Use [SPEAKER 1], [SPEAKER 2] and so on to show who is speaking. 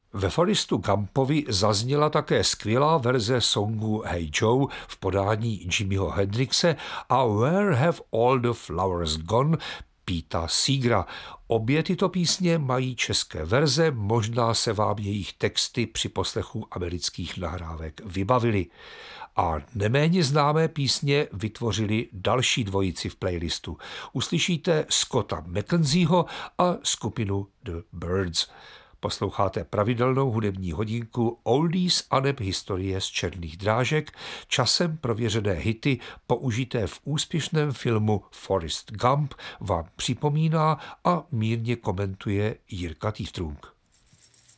[SPEAKER 1] Ve Forrestu Gumpovi zazněla také skvělá verze songu Hey Joe v podání Jimmyho Hendrixe a Where Have All the Flowers Gone Peta Seegera. Obě tyto písně mají české verze, možná se vám jejich texty při poslechu amerických nahrávek vybavily. A neméně známé písně vytvořili další dvojici v playlistu. Uslyšíte Scotta McKenzieho a skupinu The Byrds. Posloucháte pravidelnou hudební hodinku Oldies aneb historie z černých drážek, časem prověřené hity použité v úspěšném filmu Forrest Gump vám připomíná a mírně komentuje Jirka Týftrunk.